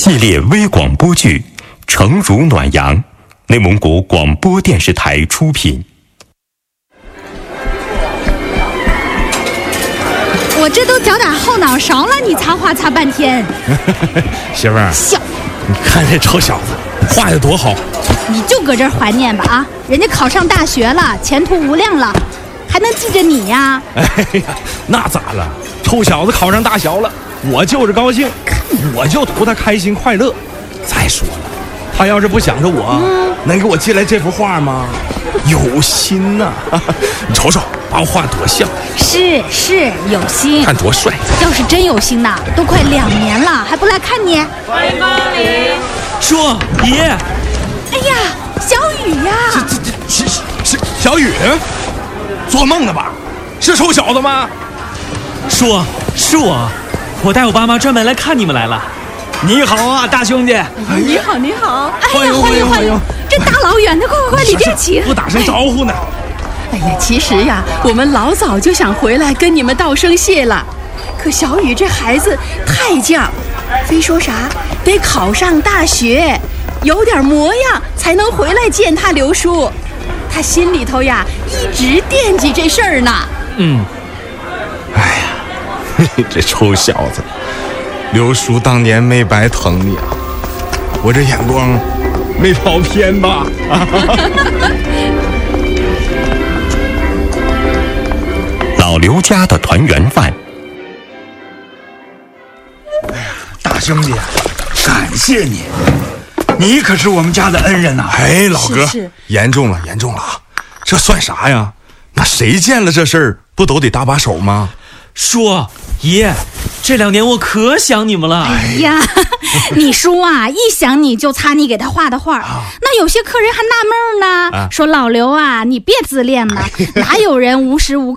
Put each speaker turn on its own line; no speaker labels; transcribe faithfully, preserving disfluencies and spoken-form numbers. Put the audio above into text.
系列微广播剧《诚如暖阳》，内蒙古广播电视台出品。
我这都脚打后脑勺了，你擦画擦半天。
媳妇儿，
笑，
你看这臭小子画的多好。
你就搁这儿怀念吧啊！人家考上大学了，前途无量了，还能记着你呀？
哎呀，那咋了？臭小子考上大学了，我就是高兴，我就图他开心快乐。再说了，他要是不想着我，嗯、能给我寄来这幅画吗？有心呐、啊！你瞅瞅，把我画得多像。
是是有心，
看多帅。
要是真有心呐，都快两年了，还不来看你？
欢迎光临。
叔爷。
哎呀，小雨呀！
这这这是是小雨？做梦呢吧？是臭小子吗？
叔，是我，我带我爸妈专门来看你们来了。你好啊，大兄弟！
你好，你好！
哎呀，欢迎欢迎！
这大老远的，快快快，里边请！
不打声招呼呢。
哎呀，其实呀，我们老早就想回来跟你们道声谢了，可小雨这孩子太犟，非说啥得考上大学，有点模样才能回来见他刘叔。他心里头呀一直惦记这事儿呢。
嗯。
哎呀，这臭小子，刘叔当年没白疼你啊，我这眼光没跑偏吧？
老刘家的团圆饭。
哎呀，大兄弟，感谢你，你可是我们家的恩人呐、啊！
哎，老哥，
是是
严重了，严重了啊！这算啥呀？那谁见了这事儿，不都得搭把手吗？
叔爷，这两年我可想你们了。
哎呀，你叔啊，一想你就擦你给他画的画、啊、那有些客人还纳闷呢、啊、说老刘啊，你别自恋嘛，哪有人无时无